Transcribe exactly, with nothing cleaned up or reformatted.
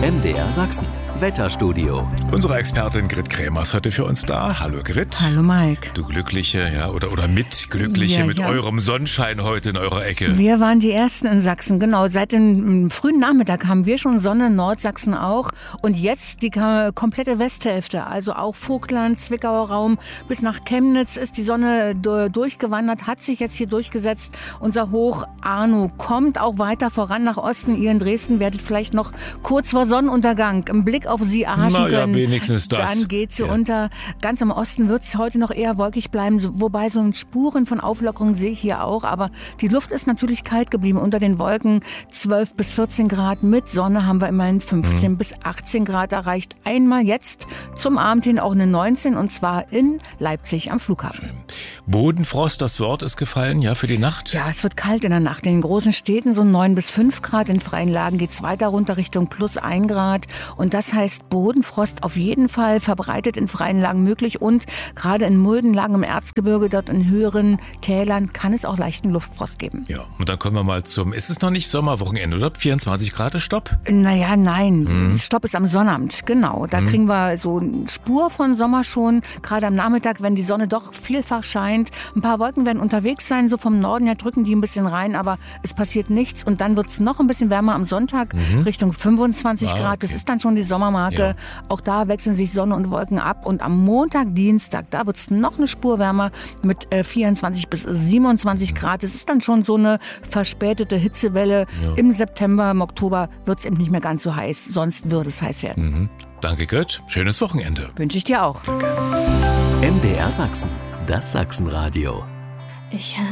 M D R Sachsen, Wetterstudio. Unsere Expertin Grit Krämer ist heute für uns da. Hallo Grit. Hallo Mike. Du Glückliche, ja, oder, oder Mitglückliche Ja, mit ja. eurem Sonnenschein heute in eurer Ecke. Wir waren die Ersten in Sachsen, genau. Seit dem frühen Nachmittag haben wir schon Sonne, Nordsachsen auch. Und jetzt die ka- komplette Westhälfte, also auch Vogtland, Zwickauer Raum bis nach Chemnitz ist die Sonne du- durchgewandert, hat sich jetzt hier durchgesetzt. Unser Hoch Arno kommt auch weiter voran nach Osten. Ihr in Dresden werdet vielleicht noch kurz vor Sonnenuntergang einen Blick auf sie erhaschen Na ja, können. wenigstens das. Dann geht sie Ja. unter. Ganz im Osten wird es heute noch eher wolkig bleiben, so- wobei so ein Spuren von Auflockerung sehe ich hier auch. Aber die Luft ist natürlich kalt geblieben. Unter den Wolken zwölf bis vierzehn Grad. Mit Sonne haben wir immerhin fünfzehn Mhm. bis achtzehn Grad erreicht. Einmal jetzt zum Abend hin auch eine neunzehn und zwar in Leipzig am Flughafen. Bodenfrost, das Wort ist gefallen, ja, für die Nacht? Ja, es wird kalt in der Nacht. In den großen Städten so neun bis fünf Grad. In freien Lagen geht es weiter runter Richtung plus ein Grad. Und das heißt Bodenfrost auf jeden Fall verbreitet in freien Lagen möglich. Und gerade in mulden Lagen im Erzgebirge, dort in höheren Tälern, kann es auch leichten Luftfrost geben. Ja, und dann kommen wir mal zum, ist es noch nicht Sommerwochenende, oder? vierundzwanzig Grad ist Stopp? Naja, nein. Mhm. Stopp ist am Sonnabend, genau. Da Mhm. kriegen wir so eine Spur von Sommer schon. Gerade am Nachmittag, wenn die Sonne doch vielfach scheint. Ein paar Wolken werden unterwegs sein, so vom Norden her drücken die ein bisschen rein, aber es passiert nichts. Und dann wird es noch ein bisschen wärmer am Sonntag, Mhm. Richtung fünfundzwanzig Ah, Grad. Das okay. ist dann schon die Sommermarke. Ja. Auch da wechseln sich Sonne und Wolken ab. Und am Montag, Dienstag, da wird es noch eine Spur wärmer mit äh, vierundzwanzig bis siebenundzwanzig Grad. Das ist dann schon so eine verspätete Hitzewelle. Ja. Im September, im Oktober wird es eben nicht mehr ganz so heiß. Sonst würde es heiß werden. Mhm. Danke, Grit. Schönes Wochenende. Wünsche ich dir auch. M D R Sachsen, das Sachsenradio. Ich hab